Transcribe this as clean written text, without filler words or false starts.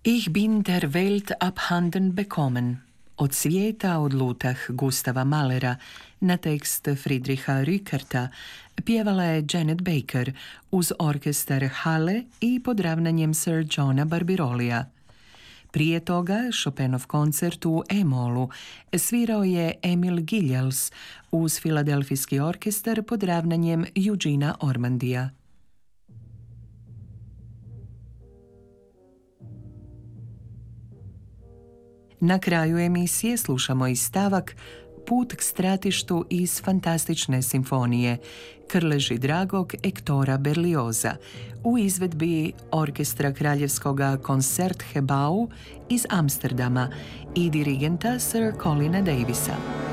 Ich bin der Welt abhanden bekommen. Od svijeta odlutah Gustava Mahlera na tekst Friedricha Rückerta pjevala je Janet Baker uz orkestar Halle i pod ravnanjem Sir Johna Barbirolija. Prije toga Chopinov koncert u E-molu svirao je Emil Gilliels uz Filadelfijski orkestar pod ravnanjem Eugena Ormandija. Na kraju emisije slušamo i stavak Put k stratištu iz fantastične simfonije Krleži dragog Ektora Berlioza u izvedbi orkestra Kraljevskoga Concertgebouw iz Amsterdama i dirigenta Sir Colina Davisa.